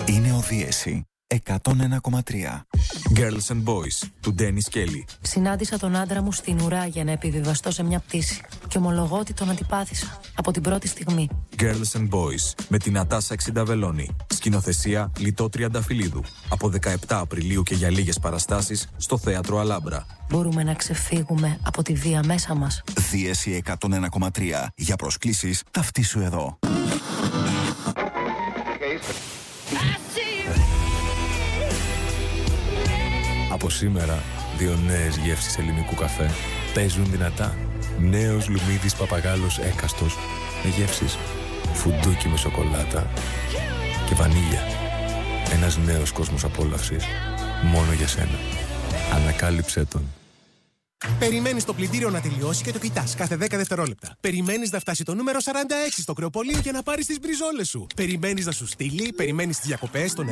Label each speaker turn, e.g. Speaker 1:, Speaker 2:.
Speaker 1: Είναι ο Δίεση 101,3.
Speaker 2: Girls and Boys του Ντένις Κέλι.
Speaker 3: Συνάντησα τον άντρα μου στην ουρά για να επιβιβαστώ σε μια πτήση. Και ομολογώ ότι τον αντιπάθησα από την πρώτη στιγμή.
Speaker 2: Girls and Boys με την Νατάσα Εξινταβελώνη. Σκηνοθεσία Λιτό Τριανταφυλλίδου. Από 17 Απριλίου και για λίγες παραστάσεις στο Θέατρο Αλάμπρα.
Speaker 3: Μπορούμε να ξεφύγουμε από τη βία μέσα μας.
Speaker 1: Δίεση 101,3. Για προσκλήσεις ταυτίσου εδώ.
Speaker 4: Από σήμερα, 2 νέες γεύσεις ελληνικού καφέ παίζουν δυνατά. Νέος Λουμίδης Παπαγάλος Έκαστος με γεύσεις φουντούκι με σοκολάτα και βανίλια. Ένας νέος κόσμος απόλαυσης μόνο για σένα. Ανακάλυψέ τον.
Speaker 5: Περιμένεις το πλυντήριο να τελειώσει και το κοιτάς κάθε 10 δευτερόλεπτα. Περιμένεις να φτάσει το νούμερο 46 στο κρεοπολείο για να πάρεις τις μπριζόλες σου. Περιμένεις να σου στείλει, περιμένεις τις διακοπές, τον